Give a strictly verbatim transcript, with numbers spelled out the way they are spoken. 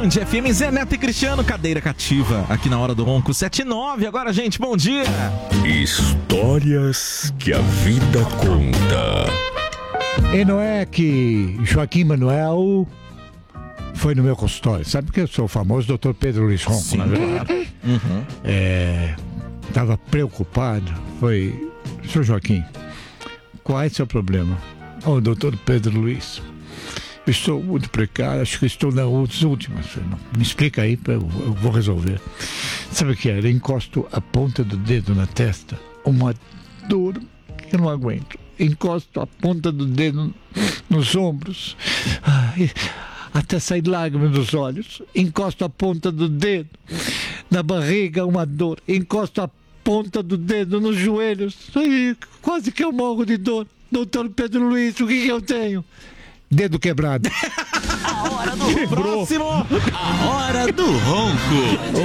Band F M, Zé Neto e Cristiano, cadeira cativa, aqui na Hora do Ronco, sete e nove. Agora, gente, bom dia. Histórias que a vida conta. E não é que Joaquim Manuel foi no meu consultório. Sabe que eu sou o famoso doutor Pedro Luiz Ronco, Sim, na verdade. Uhum. É, estava preocupado. Foi, senhor Joaquim, qual é o seu problema? Ô, oh, doutor Pedro Luiz, eu estou muito precário, acho que estou nas últimas. Me explica aí, eu, eu vou resolver. Sabe o que é? Eu encosto a ponta do dedo na testa, uma dor que eu não aguento. Encosto a ponta do dedo nos ombros, ai, até sair lágrimas dos olhos. Encosto a ponta do dedo na barriga, uma dor. Encosto a ponta do dedo nos joelhos, ai, quase que eu morro de dor. Doutor Pedro Luiz, o que, que eu tenho? Dedo quebrado. A hora do próximo, a hora do ronco.